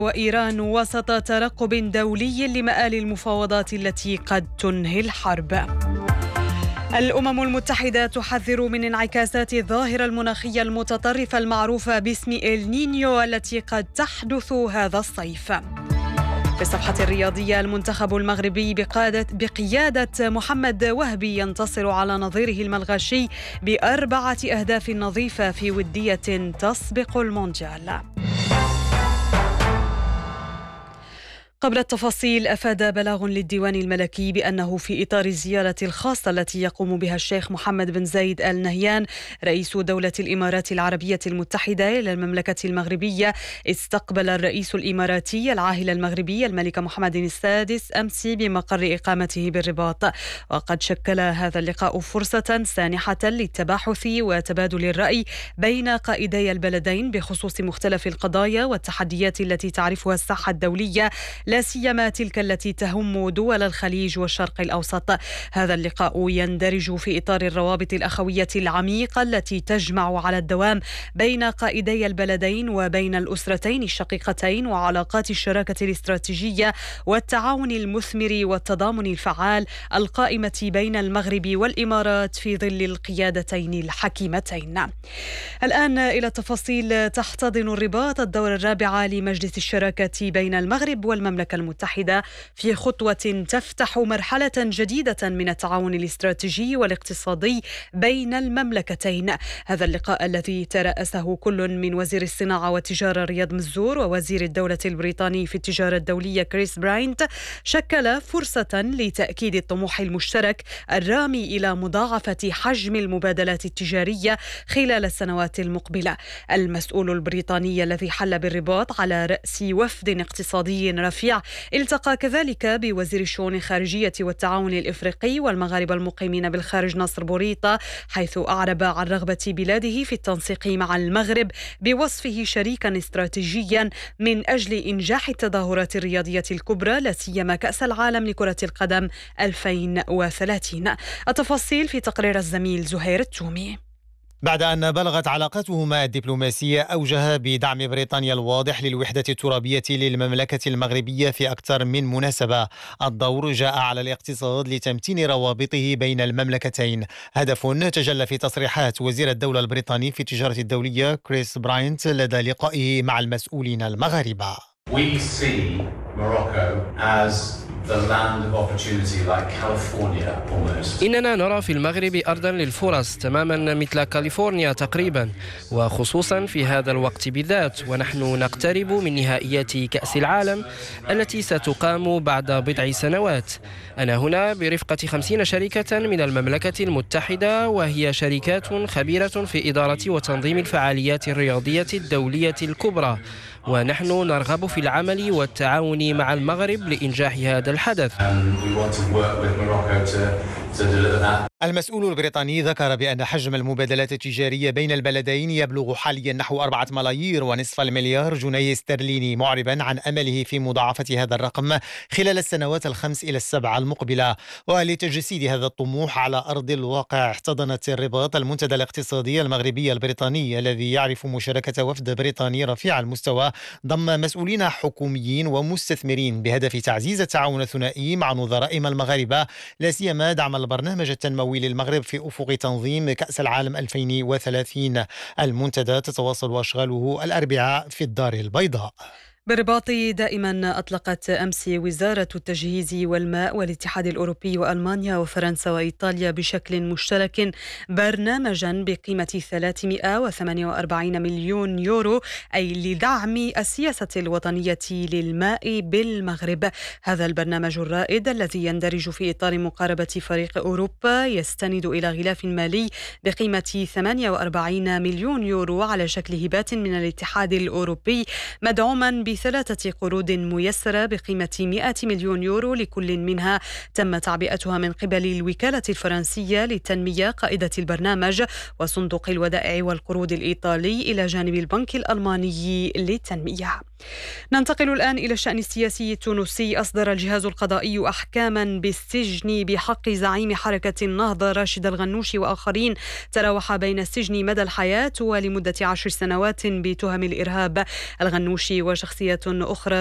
وإيران وسط ترقب دولي لمآل المفاوضات التي قد تنهي الحرب. الأمم المتحدة تحذر من انعكاسات الظاهرة المناخية المتطرفة المعروفة باسم النينيو التي قد تحدث هذا الصيف. في الصفحة الرياضية، المنتخب المغربي بقيادة محمد وهبي ينتصر على نظيره الملغاشي ب4 أهداف نظيفة في ودية تسبق المونديال. قبل التفاصيل، أفاد بلاغ للديوان الملكي بأنه في إطار الزيارة الخاصة التي يقوم بها الشيخ محمد بن زايد آل نهيان رئيس دولة الإمارات العربية المتحدة إلى المملكة المغربية، استقبل الرئيس الإماراتي العاهل المغربي الملك محمد السادس أمس بمقر إقامته بالرباط. وقد شكل هذا اللقاء فرصة سانحة للتباحث وتبادل الرأي بين قائدي البلدين بخصوص مختلف القضايا والتحديات التي تعرفها الساحة الدولية، لا سيما تلك التي تهم دول الخليج والشرق الأوسط. هذا اللقاء يندرج في إطار الروابط الأخوية العميقة التي تجمع على الدوام بين قائدي البلدين وبين الأسرتين الشقيقتين، وعلاقات الشراكة الاستراتيجية والتعاون المثمر والتضامن الفعال القائمة بين المغرب والإمارات في ظل القيادتين الحكيمتين. الآن إلى التفاصيل. تحتضن الرباط الدورة الرابعة لمجلس الشراكة بين المغرب والمملكة المتحدة في خطوة تفتح مرحلة جديدة من التعاون الاستراتيجي والاقتصادي بين المملكتين. هذا اللقاء الذي ترأسه كل من وزير الصناعة والتجارة رياض مزور ووزير الدولة البريطاني في التجارة الدولية كريس براينت شكل فرصة لتأكيد الطموح المشترك الرامي إلى مضاعفة حجم المبادلات التجارية خلال السنوات المقبلة. المسؤول البريطاني الذي حل بالرباط على رأس وفد اقتصادي رفيع التقى كذلك بوزير الشؤون الخارجية والتعاون الإفريقي والمغاربة المقيمين بالخارج ناصر بوريطة، حيث أعرب عن رغبة بلاده في التنسيق مع المغرب بوصفه شريكا استراتيجيا من أجل إنجاح التظاهرات الرياضية الكبرى، لا سيما كأس العالم لكرة القدم 2030. التفاصيل في تقرير الزميل زهير التومي. بعد أن بلغت علاقتهما الدبلوماسية أوجها بدعم بريطانيا الواضح للوحدة الترابية للمملكة المغربية في أكثر من مناسبة، الدور جاء على الاقتصاد لتمتين روابطه بين المملكتين، هدف تجلى في تصريحات وزير الدولة البريطاني في التجارة الدولية كريس براينت لدى لقائه مع المسؤولين المغاربة. We see Morocco as the land of opportunity like California almost. إننا نرى في المغرب أرضا للفرص تماما مثل كاليفورنيا تقريبا، وخصوصا في هذا الوقت بالذات، ونحن نقترب من نهائيات كأس العالم التي ستقام بعد بضع سنوات. أنا هنا برفقة 50 شركة من المملكة المتحدة، وهي شركات خبيرة في إدارة وتنظيم الفعاليات الرياضية الدولية الكبرى، ونحن نرغب في العمل والتعاون مع المغرب لإنجاح هذا الحدث. المسؤول البريطاني ذكر بأن حجم المبادلات التجارية بين البلدين يبلغ حاليا نحو 4.5 مليار جنيه استرليني، معربا عن أمله في مضاعفة هذا الرقم خلال السنوات 5 إلى 7 المقبلة. ولتجسيد هذا الطموح على أرض الواقع، احتضنت الرباط المنتدى الاقتصادي المغربي البريطاني الذي يعرف مشاركة وفد بريطاني رفيع المستوى ضم مسؤولين حكوميين ومستثمرين بهدف تعزيز التعاون الثنائي مع نظرائهم المغاربة، لا سيما دعم البرنامج التنموي للمغرب في أفق تنظيم كأس العالم 2030. المنتدى تتواصل أشغاله الأربعاء في الدار البيضاء. بالرباط دائما أطلقت أمس وزارة التجهيز والماء والاتحاد الأوروبي وألمانيا وفرنسا وإيطاليا بشكل مشترك برنامجا بقيمة 348 مليون يورو، أي لدعم السياسة الوطنية للماء بالمغرب. هذا البرنامج الرائد الذي يندرج في إطار مقاربة فريق أوروبا يستند إلى غلاف مالي بقيمة 48 مليون يورو على شكل هبات من الاتحاد الأوروبي، مدعوما ب3 قروض ميسرة بقيمة 100 مليون يورو لكل منها، تم تعبئتها من قبل الوكالة الفرنسية للتنمية قائدة البرنامج وصندوق الودائع والقروض الإيطالي إلى جانب البنك الألماني للتنمية. ننتقل الآن إلى الشأن السياسي التونسي. أصدر الجهاز القضائي أحكاما بالسجن بحق زعيم حركة النهضة راشد الغنوشي وآخرين تراوح بين السجن مدى الحياة ولمدة 10 سنوات بتهم الإرهاب. الغنوشي وشخصيات شخصية أخرى